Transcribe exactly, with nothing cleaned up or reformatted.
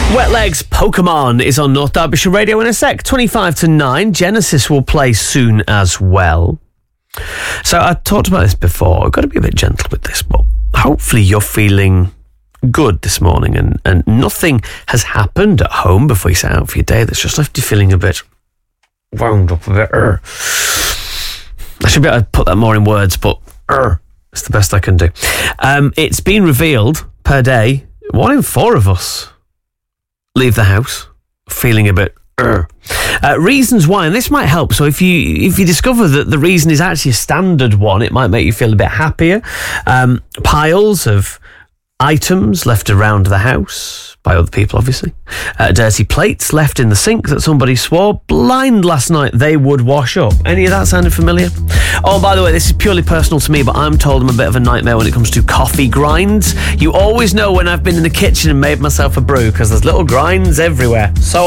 Wet Legs Pokemon is on North Derbyshire Radio in a sec. twenty-five to nine. Genesis will play soon as well. So I talked about this before. I've got to be a bit gentle with this, but hopefully you're feeling good this morning and, and nothing has happened at home before you set out for your day that's just left you feeling a bit wound up a bit. Uh. I should be able to put that more in words, but uh, it's the best I can do. Um, it's been revealed per day, one in four of us leave the house feeling a bit uh. Uh, reasons why, and this might help. So if you if you discover that the reason is actually a standard one, it might make you feel a bit happier. Um, piles of items left around the house by other people, obviously. Uh, dirty plates left in the sink that somebody swore blind last night they would wash up. Any of that sounded familiar? Oh, by the way, this is purely personal to me, but I'm told I'm a bit of a nightmare when it comes to coffee grinds. You always know when I've been in the kitchen and made myself a brew because there's little grinds everywhere. So